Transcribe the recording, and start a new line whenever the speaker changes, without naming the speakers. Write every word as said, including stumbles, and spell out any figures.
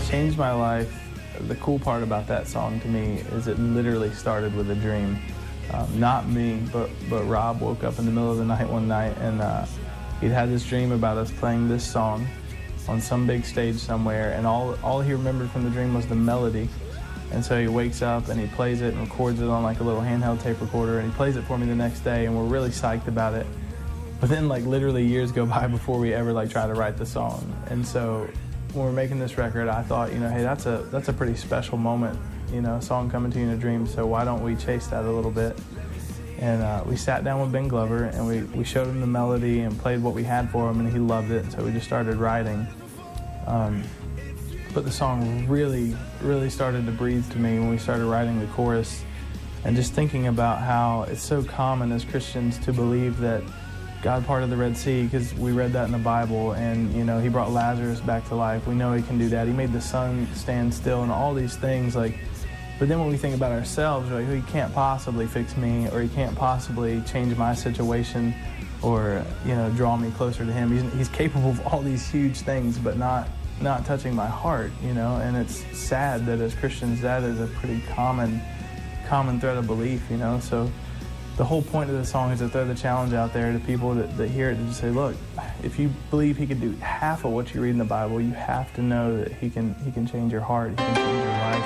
changed my life. The cool part about that song to me is it literally started with a dream. Um, not me, but, but Rob woke up in the middle of the night one night, and uh, he'd had this dream about us playing this song on some big stage somewhere, and all, all he remembered from the dream was the melody. And so he wakes up and he plays it and records it on like a little handheld tape recorder, and he plays it for me the next day, and we're really psyched about it. But then like literally years go by before we ever like try to write the song. And so when we're making this record, I thought, you know, hey, that's a that's a pretty special moment, you know, a song coming to you in a dream, so why don't we chase that a little bit? And uh, we sat down with Ben Glover, and we, we showed him the melody and played what we had for him, and he loved it, and so we just started writing. Um, but the song really, really started to breathe to me when we started writing the chorus, and just thinking about how it's so common as Christians to believe that God parted the Red Sea, because we read that in the Bible, and, you know, he brought Lazarus back to life. We know he can do that. He made the sun stand still and all these things, like, but then when we think about ourselves, we're like, oh, he can't possibly fix me, or he can't possibly change my situation, or, you know, draw me closer to him. He's, he's capable of all these huge things, but not not touching my heart, you know, and it's sad that as Christians that is a pretty common common thread of belief, you know. So the whole point of the song is to throw the challenge out there to people that, that hear it, to just say, look, if you believe he could do half of what you read in the Bible, you have to know that he can he can change your heart, he can change your life.